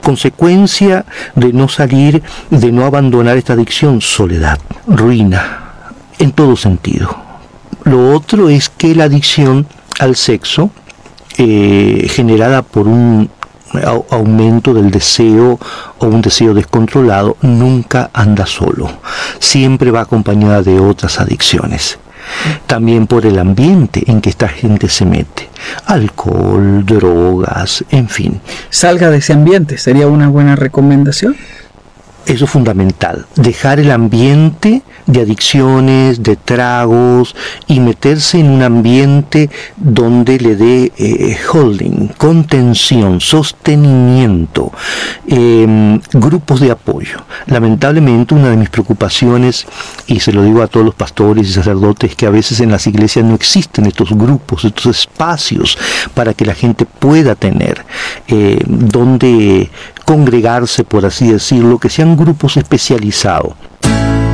consecuencia de no salir, de no abandonar esta adicción, soledad, ruina, en todo sentido. Lo otro es que la adicción al sexo, generada por un aumento del deseo o un deseo descontrolado, nunca anda solo, siempre va acompañada de otras adicciones. También por el ambiente en que esta gente se mete, alcohol, drogas, en fin. Salga de ese ambiente, sería una buena recomendación. Eso es fundamental, dejar el ambiente de adicciones, de tragos, y meterse en un ambiente donde le dé holding, contención, sostenimiento, grupos de apoyo. Lamentablemente, una de mis preocupaciones, y se lo digo a todos los pastores y sacerdotes, es que a veces en las iglesias no existen estos grupos, estos espacios para que la gente pueda tener donde congregarse, por así decirlo, que sean grupos especializados.